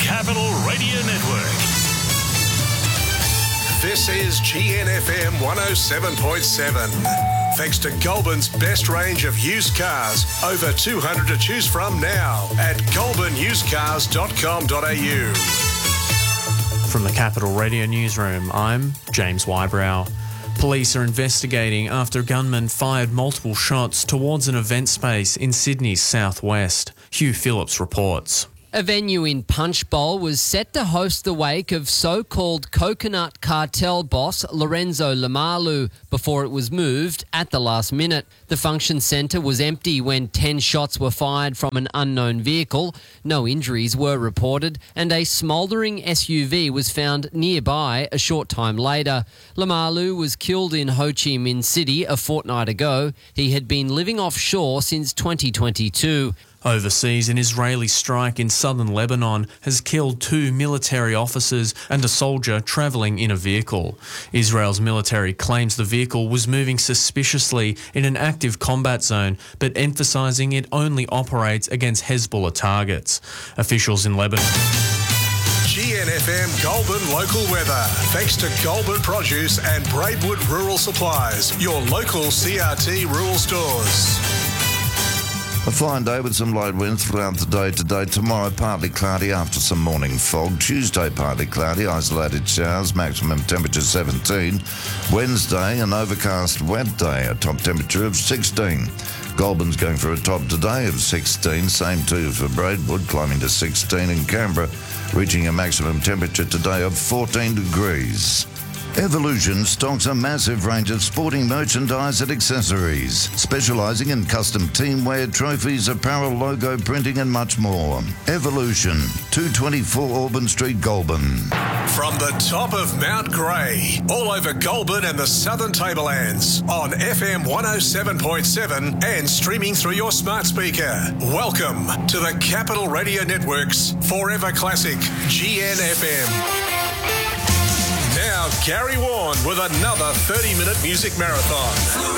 Capital Radio Network. This is GNFM 107.7. Thanks to Goulburn's best range of used cars, over 200 to choose from now at goulburnusedcars.com.au. From the Capital Radio Newsroom, I'm James Wybrow. Police are investigating after a gunman fired multiple shots towards an event space in Sydney's southwest. Hugh Phillips reports. A venue in Punchbowl was set to host the wake of so-called coconut cartel boss Lorenzo Lamalu before it was moved at the last minute. The function centre was empty when 10 shots were fired from an unknown vehicle. No injuries were reported and a smouldering SUV was found nearby a short time later. Lamalu was killed in Ho Chi Minh City a fortnight ago. He had been living offshore since 2022. Overseas, an Israeli strike in southern Lebanon has killed 2 military officers and a soldier travelling in a vehicle. Israel's military claims the vehicle was moving suspiciously in an active combat zone, but emphasising it only operates against Hezbollah targets. Officials in Lebanon... GNFM Goulburn local weather. Thanks to Goulburn Produce and Braidwood Rural Supplies, your local CRT rural stores. A fine day with some light winds throughout the day today. Tomorrow, partly cloudy after some morning fog. Tuesday, partly cloudy, isolated showers, maximum temperature 17. Wednesday, an overcast wet day, a top temperature of 16. Goulburn's going for a top today of 16. Same too for Braidwood, climbing to 16. In Canberra, reaching a maximum temperature today of 14 degrees. Evolution stocks a massive range of sporting merchandise and accessories, specialising in custom teamwear, trophies, apparel, logo printing and much more. Evolution, 224 Auburn Street, Goulburn. From the top of Mount Grey, all over Goulburn and the Southern Tablelands, on FM 107.7 and streaming through your smart speaker. Welcome to the Capital Radio Network's Forever Classic, GNFM. Now, Gary Warren with another 30-minute music marathon.